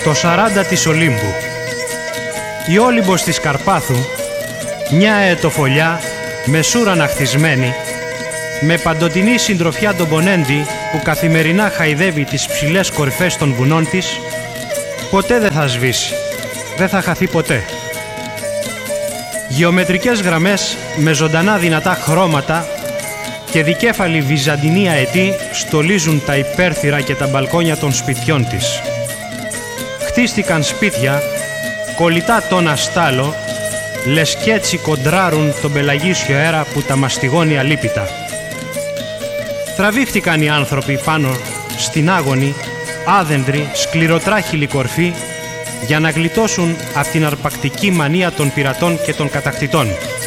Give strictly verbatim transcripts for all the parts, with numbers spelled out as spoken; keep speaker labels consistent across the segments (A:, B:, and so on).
A: Το σαράντα της Ολύμπου. Η Όλυμπος της Καρπάθου, μια αετοφολιά με σούρανα χτισμένη, με παντοτινή συντροφιά τον πονέντη που καθημερινά χαϊδεύει τις ψηλές κορυφές των βουνών της, ποτέ δεν θα σβήσει, δεν θα χαθεί ποτέ. Γεωμετρικές γραμμές με ζωντανά δυνατά χρώματα και δικέφαλοι βυζαντινοί αετοί στολίζουν τα υπέρθυρα και τα μπαλκόνια των σπιτιών της. Χτίστηκαν σπίτια, κολλητά τόνα στάλο, λες κι έτσι κοντράρουν τον πελαγίσιο αέρα που τα μαστιγώνει αλίπητα. Τραβήχτηκαν οι άνθρωποι πάνω στην άγονη, άδενδρη, σκληροτράχυλη κορφή για να γλιτώσουν από την αρπακτική μανία των πειρατών και των κατακτητών.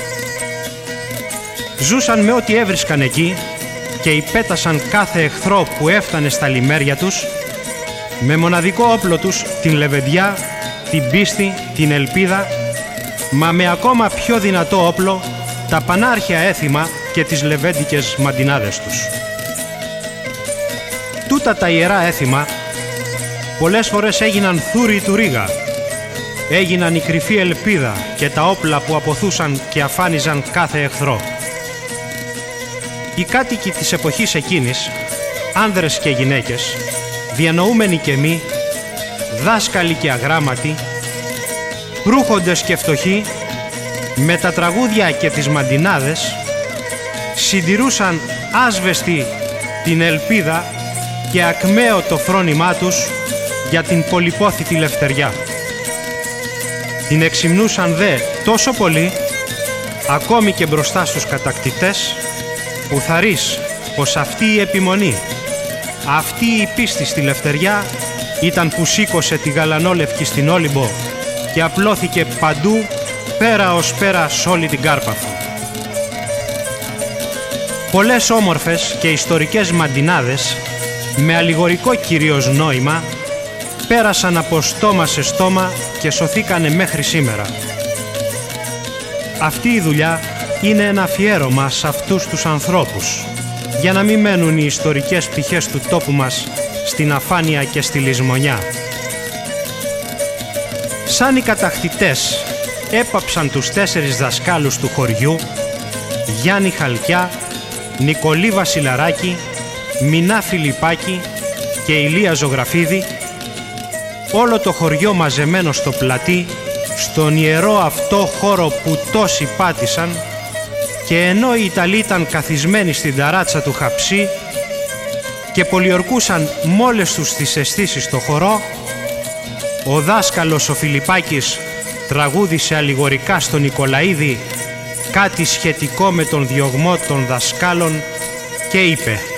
A: Ζούσαν με ό,τι έβρισκαν εκεί και υπέτασαν κάθε εχθρό που έφτανε στα λιμέρια τους, με μοναδικό όπλο τους την λεβεντιά, την πίστη, την ελπίδα, μα με ακόμα πιο δυνατό όπλο τα πανάρχια έθιμα και τις λεβέντικες μαντινάδες τους. Τούτα τα ιερά έθιμα πολλές φορές έγιναν θούροι του Ρήγα, έγιναν η κρυφή ελπίδα και τα όπλα που αποθούσαν και αφάνιζαν κάθε εχθρό. Οι κάτοικοι της εποχής εκείνης, άνδρες και γυναίκες, διανοούμενοι και μη, δάσκαλοι και αγράμματοι, ρούχοντες και φτωχοί, με τα τραγούδια και τις μαντινάδες, συντηρούσαν άσβεστη την ελπίδα και ακμαίο το φρόνημά τους για την πολυπόθητη λευτεριά. Την εξυμνούσαν δε τόσο πολύ, ακόμη και μπροστά στους κατακτητές, που θαρείς πως αυτή η επιμονή, αυτή η πίστη στη λευτεριά ήταν που σήκωσε τη γαλανόλευκη στην Όλυμπο και απλώθηκε παντού, πέρα ως πέρα σ' όλη την Κάρπαθο. Πολλές όμορφες και ιστορικές μαντινάδες, με αλληγορικό κυρίως νόημα, πέρασαν από στόμα σε στόμα και σωθήκανε μέχρι σήμερα. Αυτή η δουλειά είναι ένα αφιέρωμα σε αυτούς τους ανθρώπους, για να μην μένουν οι ιστορικές πτυχές του τόπου μας στην αφάνεια και στη λησμονιά. Σαν οι κατακτητές έπαψαν τους τέσσερις δασκάλους του χωριού, Γιάννη Χαλκιά, Νικολή Βασιλαράκη, Μινά Φιλιππάκη και Ηλία Ζωγραφίδη, όλο το χωριό μαζεμένο στο πλατή, στον ιερό αυτό χώρο που τόσοι πάτησαν, και ενώ οι Ιταλοί ήταν καθισμένοι στην ταράτσα του Χαψί και πολιορκούσαν μόλες τους τις αισθήσεις στο χορό, ο δάσκαλος ο Φιλιππάκης τραγούδισε αλληγορικά στον Νικολαίδη κάτι σχετικό με τον διωγμό των δασκάλων και είπε: